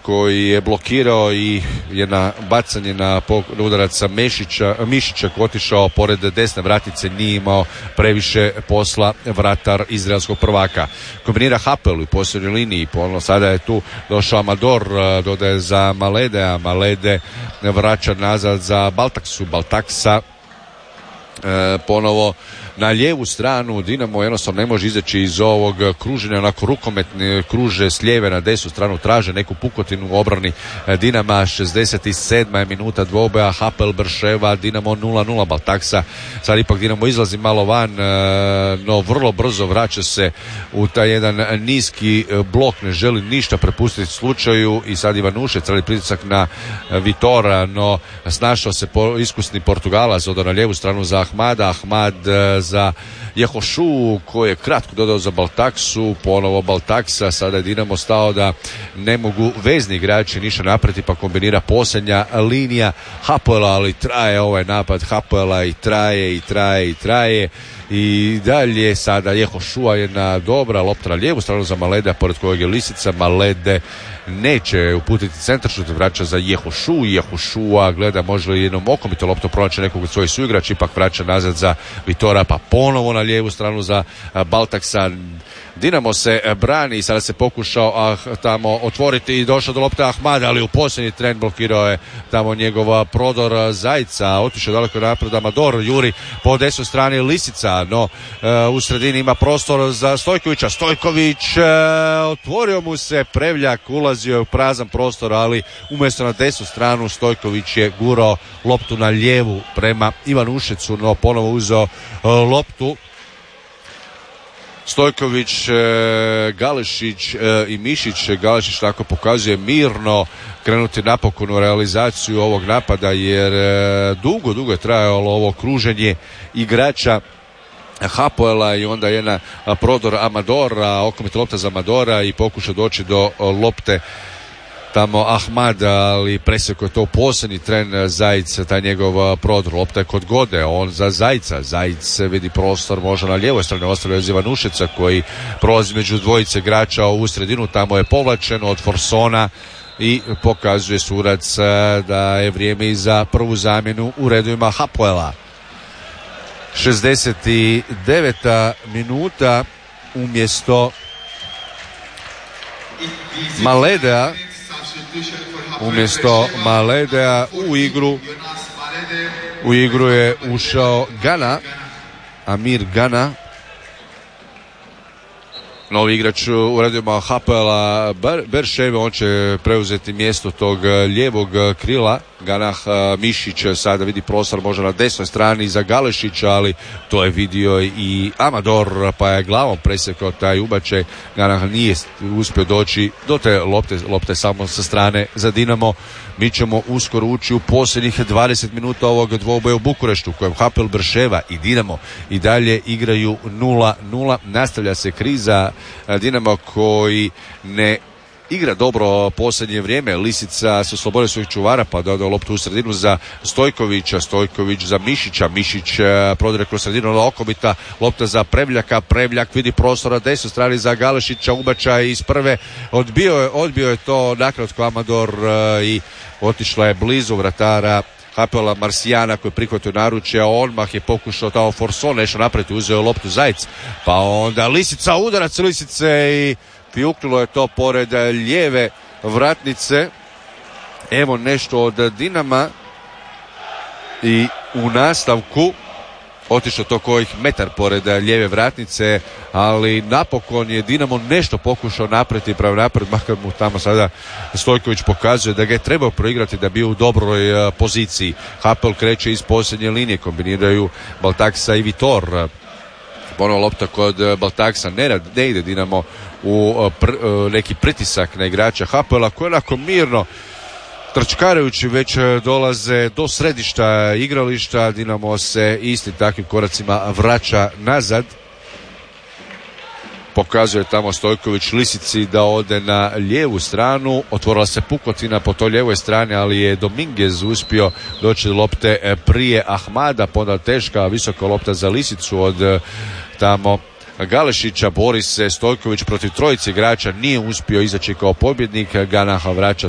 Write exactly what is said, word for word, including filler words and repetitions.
koji je blokirao i jedna bacanje na udarac Mešića, Mišića koji je otišao pored desne vratnice, nije imao previše posla vratar izraelskog prvaka. Kombinira Hapel u posljednjoj liniji, ponovno sada je tu došao Amador, dodaje za Malede, a Malede vraća nazad za Baltaksu, Baltaksa e, ponovo na lijevu stranu. Dinamo jednostavno ne može izaći iz ovog kruženja, onako rukometne kruže s lijeve na desnu stranu, traže neku pukotinu u obrani Dinama. šezdeset sedma je minuta dvoboja, Hapel Berševa, Dinamo nula nula. Baltaksa, sad ipak Dinamo izlazi malo van, no vrlo brzo vraća se u taj jedan niski blok, ne želi ništa prepustiti slučaju i sad Ivanušec radi pritisak na Vitora, no snašao se iskusni Portugalac, odo na lijevu stranu za Ahmada, Ahmad za Jehošu koji je kratko dodao za Baltaksu, ponovo Baltaksa. Sada je Dinamo stao da ne mogu vezni igrači ništa napreti, pa kombinira posljednja linija Hapoela, ali traje ovaj napad Hapoela i traje i traje i traje i dalje. Sada Jehošua, jedna dobra lopta na lijevu stranu za Malede, pored kojeg je Lisica. Malede neće uputiti centaršut, vraća za Jehošu. Jehošua gleda može li jednom okom i to lopto pronaći nekog od svojih suigrača, ipak vraća nazad za Vitora, pa ponovo na lijevu stranu za Baltaksa. Dinamo se brani i sada se pokušao ah, tamo otvoriti i došao do lopte Ahmada, ali u posljednji tren blokirao je tamo njegov prodor Zajca. Otišao daleko napred Amador, juri po desnoj strani Lisica, no e, u sredini ima prostor za Stojkovića. Stojković e, otvorio mu se Prevljak, ulazio je u prazan prostor, ali umjesto na desnu stranu Stojković je gurao loptu na lijevu prema Ivanušecu, no ponovo uzeo e, loptu Stojković, e, Galešić e, i Mišić. Galešić tako pokazuje mirno krenuti napokon u realizaciju ovog napada, jer e, dugo, dugo je trajalo ovo kruženje igrača Hapoela i onda jedna prodor Amadora, okomita lopta za Amadora i pokuša doći do lopte tamo Ahmad, ali presjeko je to u posljednji tren Zajic, taj njegov prodor. Lopta je kod Gode, on za Zajca. Zajic vidi prostor, može na lijevoj strani, ostavlja iz Ivanušeca koji prolazi među dvojice igrača u sredinu, tamo je povlačeno od Forsona i pokazuje sudac da je vrijeme i za prvu zamjenu u redovima Hapoela. šezdeset deveta minuta, umjesto Maledea umjesto Maledea u igru u igru je ušao Gana, Amir Gana, novi igrač u redovima Hapoela Berševe. On će preuzeti mjesto tog lijevog krila. Ganah Mišić sada vidi prostor možda na desnoj strani za Galešića, ali to je vidio i Amador, pa je glavom presjekao taj ubačaj. Ganah nije uspio doći do te lopte, lopte samo sa strane za Dinamo. Mi ćemo uskoro ući u posljednjih dvadeset minuta ovog dvoboja u Bukureštu, u kojem Hapel Berševa i Dinamo i dalje igraju nula nula. Nastavlja se kriza Dinamo koji ne igra dobro posljednje vrijeme. Lisica se oslobodio svojih čuvara, pa dodao loptu u sredinu za Stojkovića. Stojković za Mišića. Mišić prodire kroz sredinu na okomita lopta za Prevljaka. Prevljak vidi prostora desnoj strani za Galešića. Ubačaj iz prve. Odbio je, odbio je to nakratko Amador i otišla je blizu vratara Hapoela Marsijana koji je prihvatio naručje, a odmah je pokušao tamo Forson nešto napraviti, uzeo loptu Zajec, pa onda Lisica, udarac Lisice i pijuknulo je to pored lijeve vratnice. Evo nešto od Dinama i u nastavku otišao to kojih metar pored lijeve vratnice, ali napokon je Dinamo nešto pokušao napraviti pravo napred, makar mu tamo sada Stojković pokazuje da ga je trebao proigrati da bi u dobroj poziciji. Hapel kreće iz posljednje linije, kombiniraju Baltaksa i Vitor. Ponovo lopta kod Baltaksa, ne, ne ide Dinamo u pr, neki pritisak na igrača Hapoela koji onako mirno trčkarajući već dolaze do središta igrališta. Dinamo se istim takvim koracima vraća nazad. Pokazuje tamo Stojković Lisici da ode na lijevu stranu. Otvorila se pukotina po toj lijevoj strani, ali je Dominguez uspio doći do lopte prije Ahmada, pa onda teška visoka lopta za Lisicu od tamo Galešića. Bori se Stojković protiv trojice igrača, nije uspio izaći kao pobjednik. Ganaha vraća